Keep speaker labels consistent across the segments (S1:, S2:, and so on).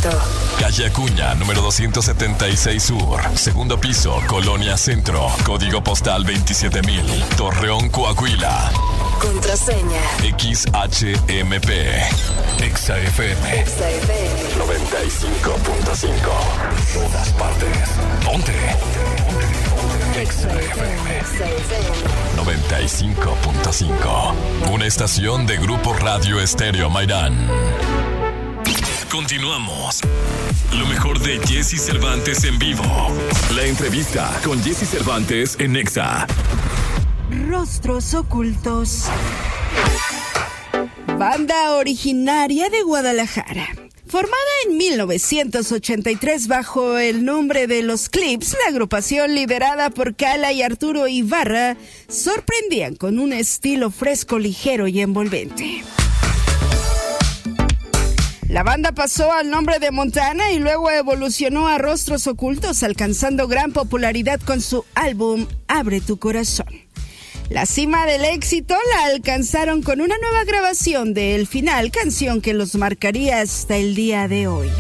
S1: oculto.
S2: Calle Acuña, número 276 Sur, segundo piso, Colonia Centro, código postal 27000, Torreón, Coahuila.
S1: Contraseña.
S2: XHMP. XFM. 95.5. Todas partes. Ponte. XFM 95.5. Una estación de Grupo Radio Estéreo Mairán. Continuamos. Lo mejor de Jesse Cervantes en vivo. La entrevista con Jesse Cervantes en Nexa.
S3: Rostros ocultos. Banda originaria de Guadalajara. Formada en 1983 bajo el nombre de Los Clips, la agrupación liderada por Cala y Arturo Ibarra sorprendían con un estilo fresco, ligero y envolvente. La banda pasó al nombre de Montana y luego evolucionó a Rostros Ocultos, alcanzando gran popularidad con su álbum Abre tu Corazón. La cima del éxito la alcanzaron con una nueva grabación de El Final, canción que los marcaría hasta el día de hoy.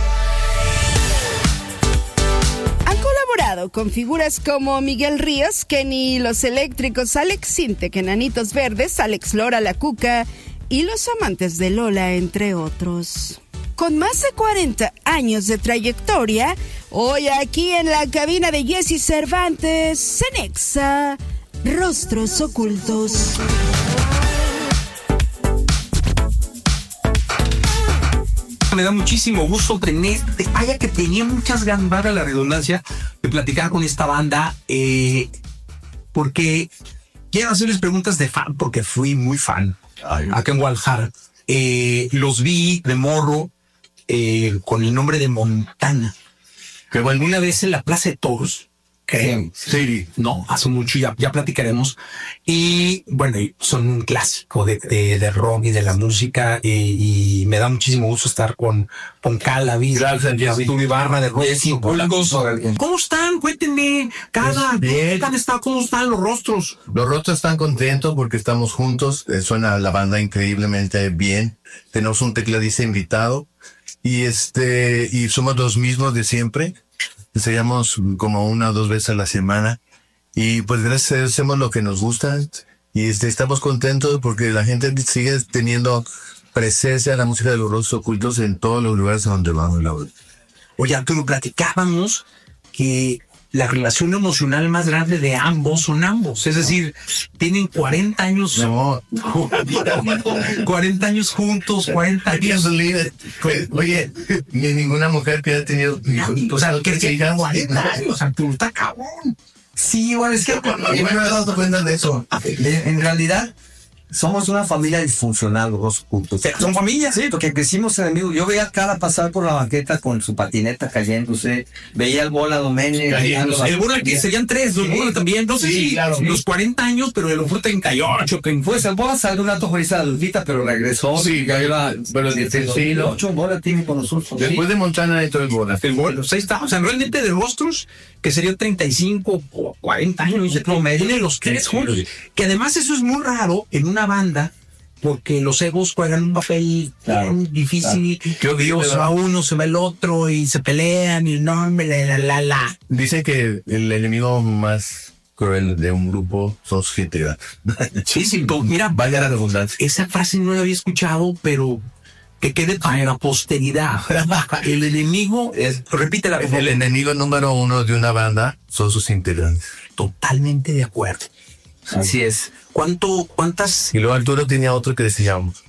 S3: Han colaborado con figuras como Miguel Ríos, Kenny, Los Eléctricos, Alex Sintek, Enanitos Verdes, Alex Lora, La Cuca y Los Amantes de Lola, entre otros. Con más de 40 años de trayectoria, hoy aquí en la cabina de Jesse Cervantes, en Nexa, Rostros Ocultos.
S4: Me da muchísimo gusto tener, vaya que tenía muchas ganas, para la redundancia, de platicar con esta banda, porque quiero hacerles preguntas de fan, porque fui muy fan acá en Guadalajara. Los vi de morro con el nombre de Montana, que alguna vez en la Plaza de Toros, sí, no, hace mucho, ya platicaremos. Y bueno, son un clásico de rock y de la música, y me da muchísimo gusto estar con Calavi, Arturo Ibarra de rock. ¿Cómo están? Cuéntenme, ¿cómo están los rostros?
S5: Los rostros están contentos porque estamos juntos, suena la banda increíblemente bien, tenemos un tecladista invitado, y somos los mismos de siempre. Ensayamos como 1 o 2 veces a la semana y pues gracias a Dios hacemos lo que nos gusta y estamos contentos porque la gente sigue teniendo presencia de la música de los Rostros Ocultos en todos los lugares a donde vamos.
S4: Oye, Arturo, platicábamos que la relación emocional más grande de ambos son ambos, es decir, tienen 40 años.
S5: No.
S4: 40 años juntos, 40 años.
S5: Oye, ni ninguna mujer que haya tenido.
S4: O sea, que digan 40 años, Arturo, está cabrón. Sí, bueno, es que
S5: yo me he dado cuenta de eso.
S6: En realidad, somos una familia disfuncional, los dos juntos.
S4: ¿Son familia?
S6: Sí, porque crecimos enemigos. Yo veía a Cara pasar por la banqueta con su patineta cayéndose. Veía al Bola Doménez.
S4: El Bola, que serían 3, los Bola también. No sé si claro, los 40 años, pero el otro 38.
S6: Pues el Bola salió un rato fuera de la Lupita, pero regresó.
S5: Sí, pero
S6: sí, los 8 Bola tiene con nosotros.
S5: Después de Montana y todo el Bola.
S4: El Bola, ahí está. O sea, realmente de rostros, que serían 35 o 40 años. Tienen los 3 juntos. Que además eso es muy raro en una banda, porque los egos juegan un papel tan difícil.
S5: Claro.
S4: Dios, a uno se va el otro y se pelean y no, la.
S5: Dicen que el enemigo más cruel de un grupo son sus integrantes.
S4: Sí, mira,
S5: vaya la redundancia.
S4: Esa frase no la había escuchado, pero que quede para la posteridad. El enemigo repítela.
S5: El enemigo número 1 de una banda son sus integrantes.
S4: Totalmente de acuerdo. Así es. ¿Cuántas?
S5: Y luego Arturo tenía otro que decíamos.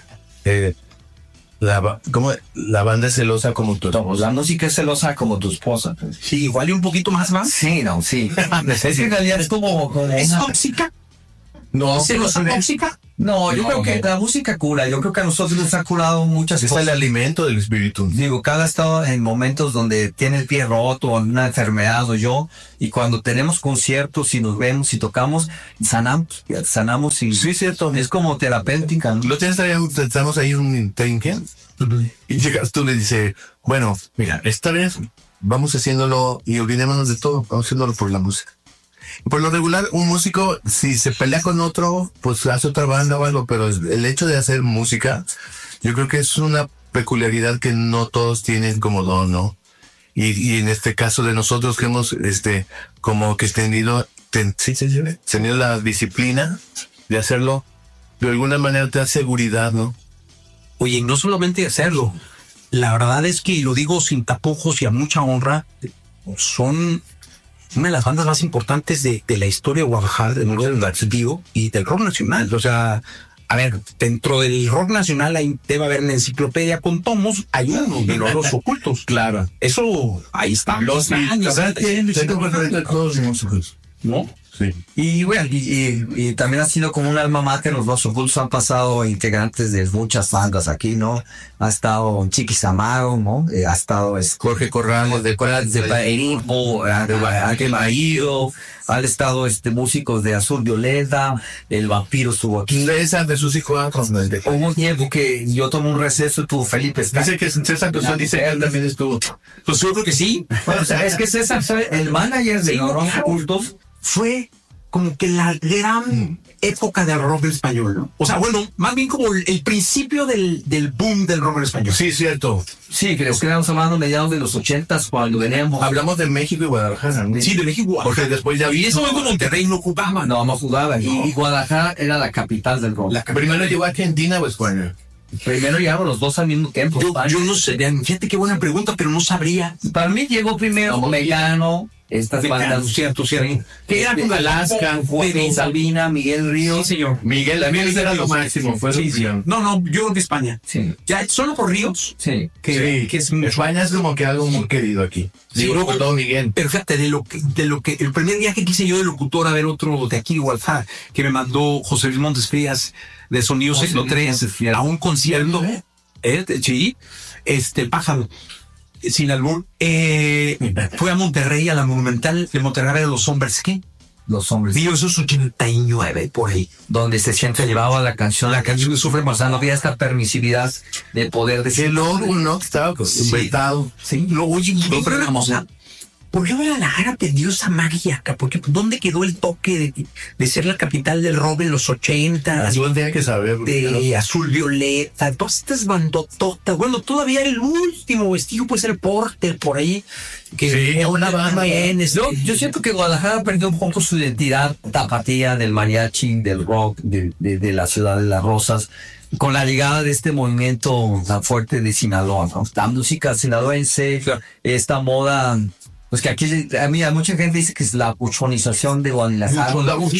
S5: La banda es celosa como tu esposa.
S6: La música es celosa como tu esposa.
S4: Sí, igual y un poquito más.
S6: Sí, no, sí. Es que en realidad es como
S4: ¿es tóxica?
S5: No.
S4: ¿Celosa tóxica?
S6: No, yo creo que la música cura. Yo creo que a nosotros nos ha curado muchas cosas.
S5: Es el alimento del espíritu.
S6: Digo, cada estado en momentos donde tiene el pie roto o una enfermedad o yo, y cuando tenemos conciertos y nos vemos y tocamos, sanamos y...
S5: Sí, cierto.
S6: Es como terapéutica, ¿no?
S5: Lo tienes ahí, estamos ahí un trinket y llegas tú le dices, bueno, mira, esta vez vamos haciéndolo y olvidémonos de todo, vamos haciéndolo por la música. Por lo regular, un músico, si se pelea con otro, pues hace otra banda o algo, pero el hecho de hacer música, yo creo que es una peculiaridad que no todos tienen como don, ¿no? Y en este caso de nosotros que hemos, como que tenido la disciplina de hacerlo, de alguna manera te da seguridad, ¿no?
S4: Oye, no solamente hacerlo, la verdad es que, y lo digo sin tapujos y a mucha honra, son una de las bandas más importantes de la historia de Guadalajara, del mundo del activo y del rock nacional. O sea, a ver, dentro del rock nacional ahí debe haber una enciclopedia con tomos, hay uno de los ocultos.
S5: Claro.
S4: Eso, ahí están los años. ¿No?
S5: Sí.
S6: Y bueno, y también ha sido como un alma mater. Los Ocultos han pasado integrantes de muchas bandas aquí, ¿no? Ha estado Chiquis Amaro, ¿no? Ha estado
S5: Jorge Corrales
S6: de Pairipo, Ángel Maído, han estado músicos de Azul Violeta, El Vampiro estuvo aquí.
S5: César de sus hijos.
S6: Hubo un tiempo que yo tomé un receso y tuvo Felipe.
S5: Dice que César Cruzón dice que él también estuvo.
S4: Pues yo creo que sí.
S6: Bueno, o sea, es que César fue el manager de los Ocultos.
S4: Fue como que la gran época del rock español, ¿no? O sea, bueno, más bien como el principio del boom del rock español.
S5: Sí, cierto.
S6: Sí, creo que estamos hablando mediados de los 80s cuando veníamos.
S5: Hablamos de México y Guadalajara, ¿no?
S4: Sí, de México y Guadalajara.
S5: Porque después ya...
S4: Y eso en Monterrey no ocupaba.
S6: No jugaba. Y Guadalajara era la capital del rock.
S5: ¿Primero llegó a Argentina o España?
S6: Primero llegaron los dos al mismo tiempo.
S4: Yo no sé, fíjate qué buena pregunta, pero no sabría.
S6: Para mí llegó primero Mexicano, estas bandas.
S4: Cierto.
S6: Que era como Alaska, Sabina, Miguel Ríos.
S4: Sí, señor.
S5: Miguel era lo máximo. Fue
S4: sí. No, yo creo que España.
S6: Sí.
S4: Ya, solo por Ríos.
S6: Sí.
S4: Que es
S5: España es como que algo muy querido aquí.
S4: Sí,
S5: digo, con todo Miguel.
S4: Pero fíjate, de lo que el primer viaje que hice yo de locutor a ver otro de aquí de Guadalajara, que me mandó José Luis Montes Frías de Sonido 103 a un concierto. Sí, Pájaro, sin albur, fue a Monterrey, a la Monumental de Monterrey, a ver a los Hombres, ¿qué?
S6: Los Hombres.
S4: Digo, eso es 89, por ahí.
S6: Donde se siente llevado a la canción que sufre más. No había esta permisividad de poder decir.
S5: El logo, ¿no? Estaba inventado.
S4: Sí, lo oye, ¿por qué Guadalajara perdió esa magia acá? Porque ¿dónde quedó el toque de ser la capital del rock en los 80?
S5: Yo tendría que saber.
S4: De Azul Violeta, todas estas bandototas. Bueno, todavía el último vestigio puede ser Porter por ahí. Que
S5: sí, una banda
S4: bien.
S6: Yo siento que Guadalajara perdió un poco su identidad tapatía del mariachi, del rock, de la ciudad de las rosas, con la llegada de este movimiento tan fuerte de Sinaloa, ¿no? La música sinaloense, esta moda. Pues que aquí, a mucha gente dice que es la buchonización de Guadalajara.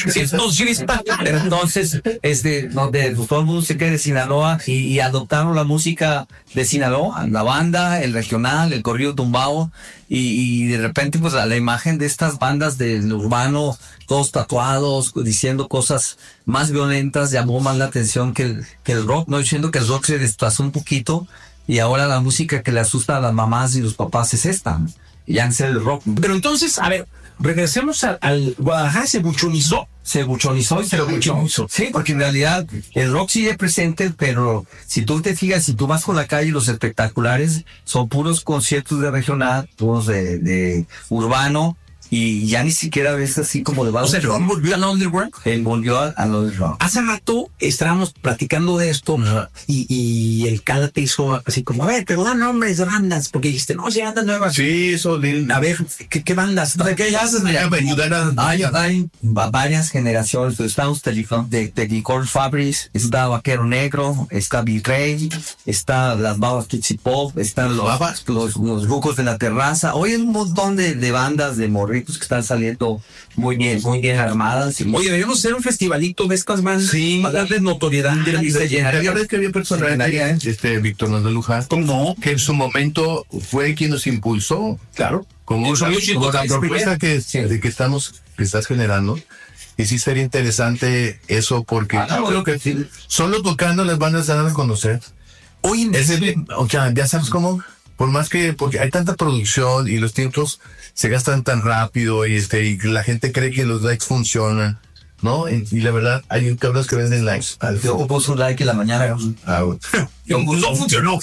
S6: Entonces, donde todo el mundo se queda de Sinaloa y adoptaron la música de Sinaloa, la banda, el regional, el corrido tumbado, y de repente, pues, la imagen de estas bandas del urbano, todos tatuados, diciendo cosas más violentas, llamó más la atención que el rock, ¿no? Diciendo que el rock se desplazó un poquito, y ahora la música que le asusta a las mamás y los papás es esta, ¿no? Ya en el rock.
S4: Pero entonces, a ver, regresemos al Guadalajara, se buchonizó y se lo buchonizó.
S6: Sí, porque en realidad el rock sigue presente, pero si tú te fijas, si tú vas por la calle, los espectaculares son puros conciertos de regional, puros de urbano, y ya ni siquiera ves así como de
S4: banda. O sea, ¿el volvió al underground?
S6: Él volvió al underground.
S4: Hace rato estábamos platicando de esto y el Cala te hizo así como, a ver, pero da nombres de bandas, porque dijiste, no, si bandas nuevas.
S5: Sí, eso.
S4: A ver, ¿qué bandas?
S6: ¿De qué haces? Hay varias generaciones. Estamos de Licor Fabris, está Vaquero Negro, está Virrey, está las Babas Kitsi Pop, están los Rucos de la Terraza. Hoy hay un montón de bandas de morritos que están saliendo muy bien armadas.
S4: Oye, deberíamos hacer un festivalito de estas bandas.
S5: Sí.
S4: Para darles notoriedad.
S5: La verdad es que había personajes, Víctor Manuel de Luján, que en su momento fue quien nos impulsó.
S4: Claro.
S5: Como la propuesta que estás generando. Y sí sería interesante eso porque creo que solo tocando las bandas se dan a conocer.
S4: Hoy
S5: ya sabes cómo, por más que, porque hay tanta producción y los tiempos se gastan tan rápido y la gente cree que los likes funcionan. ¿no? Y la verdad, hay cabros que venden likes.
S6: Yo puse un like en la mañana.
S4: No funcionó.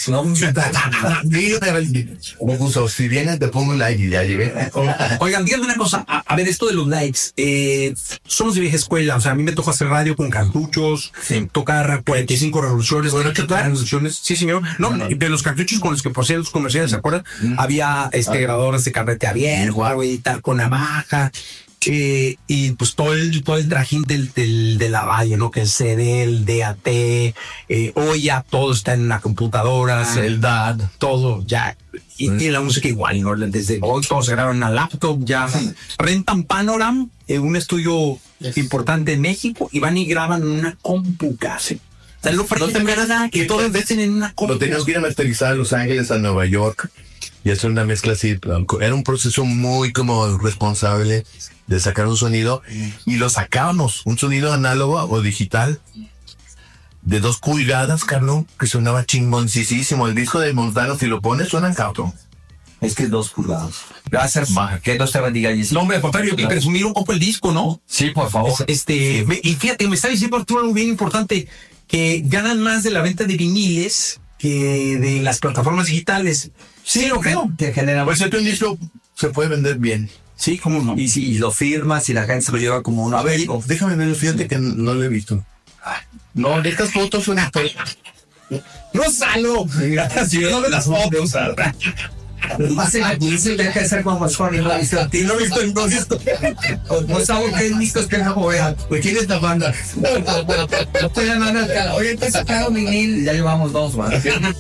S5: Me puso, si vienes te pongo un like y ya llegué.
S4: Oigan, díganme una cosa. A ver, esto de los likes. Somos de vieja escuela. O sea, a mí me tocó hacer radio con cartuchos, tocar 45 revoluciones. Revoluciones. Sí, señor. No, de los cartuchos con los que poseían los comerciales, ¿se acuerdan? Había grabadoras de carrete abierto, algo y tal, con navaja. Y pues todo el trajín de la radio, ¿no? Que el CD, el DAT, hoy ya todo está en una computadora, el DAT, todo ya. Y la música igual, ¿no? Desde hoy todos se graban en una laptop, ya rentan Panoram, un estudio importante en México, y van y graban en una compu casi. O sea, no te nada que todos vean en una compu.
S5: Lo teníamos que ir a masterizar a Los Ángeles, a Nueva York, y hacer una mezcla así. Era un proceso muy como responsable de sacar un sonido, y lo sacábamos, un sonido análogo o digital de 2 pulgadas, Carlos, que sonaba chingoncísimo. El disco de Montano, si lo pones, suena cabrón.
S6: Es que 2 pulgadas. Gracias, que Dios te bendiga.
S4: No, hombre, papá, yo quiero presumir un poco el disco, ¿no?
S6: Sí, por favor.
S4: Y fíjate, me está diciendo Arturo algo bien importante, que ganan más de la venta de viniles que de las plataformas digitales. Sí, lo creo.
S6: Te genera...
S5: Pues un disco se puede vender bien.
S4: Sí, cómo no.
S6: Y si lo firmas y la gente se lo lleva como una...
S5: A ver, déjame ver, fíjate que no lo he visto. No, de estas fotos son...
S4: ¡No salo! Gracias, no me las fotos.
S6: Deja de ser como Juan y no visto a ti. No he visto el proceso. No sabes qué discos que no vean.
S5: Pues ¿quién es esta banda?
S6: No estoy llamando al cara. Oye, te sacaron vinil. Ya llevamos 2, man.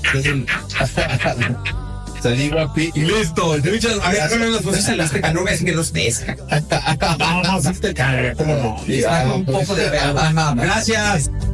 S5: Salí guapi.
S4: Y listo. A ver, con las voces en las que no me hacen que los pesca. Vamos, ¿cómo no?
S6: Un poco de...
S4: Gracias.